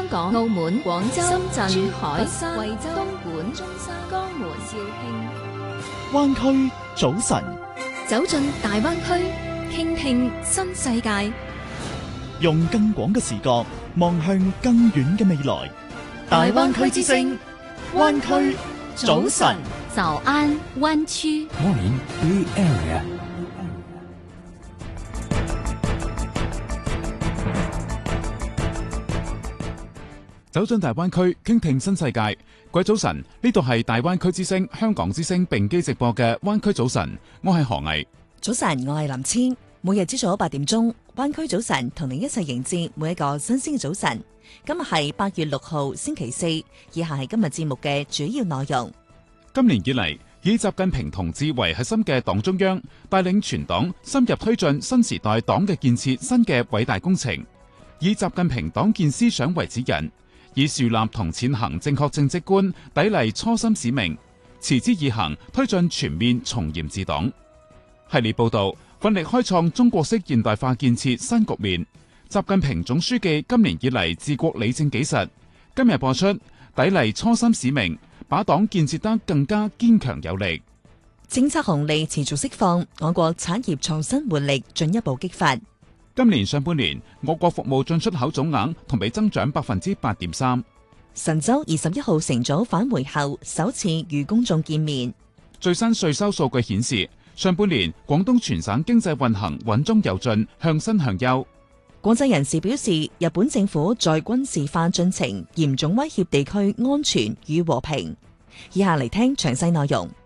香港、澳門、廣州、深圳、珠海、佛山、惠州、東莞、中山、江門、肇慶。 灣區早晨， 走進大灣區，傾聽新世界， 用更廣嘅視角望向更遠嘅未來。大灣區之聲，灣區早晨， 早安灣區。 Morning Bay Area。走進大灣區，傾聽新世界。各位早晨，呢度係大灣區之聲、香港之聲並機直播嘅灣區早晨，我係何毅。 早晨，我係林千。每日朝早8點鐘，灣區早晨同你一齊迎接每一個新鮮嘅早晨。今日係8月6號星期四，以下係今日節目嘅主要內容。 今年以嚟，以習近平同志為核心嘅黨中央，帶領全黨深入推進新時代黨嘅建設新嘅偉大工程，以習近平黨建思想為指引，以樹立同踐行正確政績觀，砥礪初心使命，持之以恆推進全面從嚴治黨。系列報道奮力開創中國式現代化建設新局面。習近平總書記今年以嚟治國理政紀實。今日播出砥礪初心使命，把黨建設得更加堅強有力。 政策紅利持續釋放，我國產業創新活力進一步激發。 今年上半年，我國服務進出口總額同比增長8.3%。 神舟21號乘組返回後首次與公眾見面。 最新稅收數據顯示，上半年廣東全省經濟運行穩中有進，向新向優。 國際人士表示，日本政府在軍事化進程嚴重威脅地區安全與和平。以下嚟聽詳細內容。